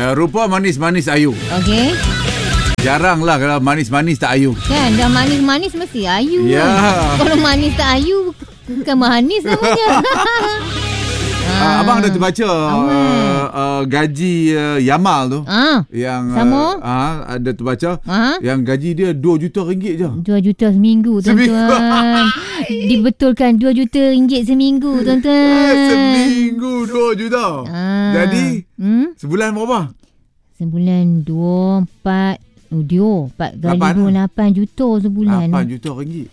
Rupa manis-manis ayu. Okey. Jaranglah kalau manis-manis tak ayu. Kan dah manis-manis mesti ayu. Ya. Kalau manis tak ayu bukan manis namanya. Abang dah terbaca gaji Yamal tu. Yang sama? Ada terbaca yang gaji dia RM2 juta je. 2 juta seminggu, tuan-tuan. Dibetulkan 2 juta ringgit seminggu, tuan-tuan. Seminggu 2 juta. Jadi sebulan berapa? Sebulan 4 kali 8 juta sebulan. 8 juta ringgit.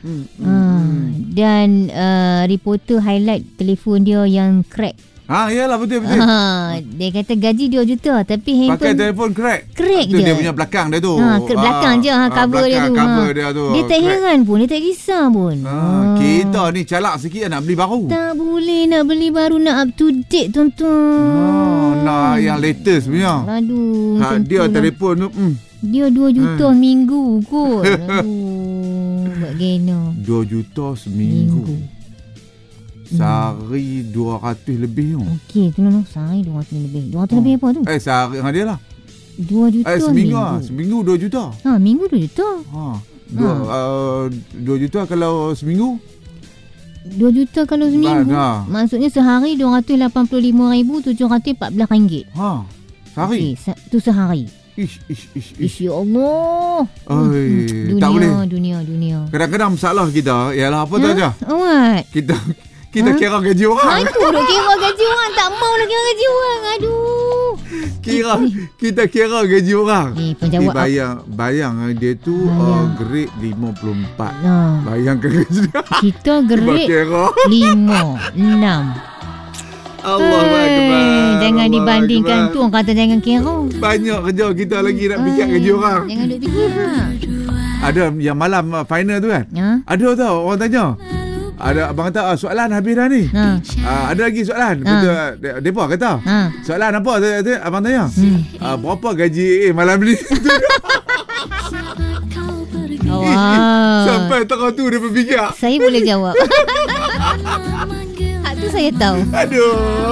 Dan reporter highlight telefon dia yang crack. Yalah betul. Dia kata gaji 2 juta tapi handphone pakai telefon crack je. Dia punya belakang dia tu. Belakang je cover dia tu. Cover dia tu. Dia tak heran pun, dia tak risau pun. Kita ni calak sikit nak beli baru. Tak boleh nak beli baru, nak up to date, tuan-tuan. Nak yang latest punya. Aduh. Dia telefon tu dia 2 juta minggu kot. Buat gena 2 juta seminggu. Sehari 200 lebih. Okey, tu sehari 200 lebih. 200 lebih apa tu? Sehari dengan dia lah 2 juta seminggu. Seminggu 2 juta. Minggu 2 juta. 2 juta kalau seminggu. 2 juta kalau seminggu. Maksudnya sehari RM285,714. Sehari? Okay, tu sehari. Ish ya Allah. Dunia, tak boleh. Dunia. Kadang-kadang masalah kita ialah apa tahu je? What? Kita kira gaji orang. Itu dah kira gaji orang. Tak mau nak kira gaji orang. Aduh. Kita kira gaji orang. Penjawab bayang dia tu grade 54. Bayangkan gaji dia. Kita grade 5, 6. Allahuakbar. Jangan dibandingkan tu. Orang kata jangan kira. Banyak kerja kita lagi nak fikir gaji orang. Jangan duk fikir. Ada yang malam final tu kan? Ada tau orang tanya. Ada abang kata soalan habis dah ni. Ada lagi soalan. Betul. Depa kata. Soalan apa? Abang tanya. Berapa gaji malam ni? Sampai tengah tu dia berfikir. Saya boleh jawab. Hak tu saya tahu. Aduh.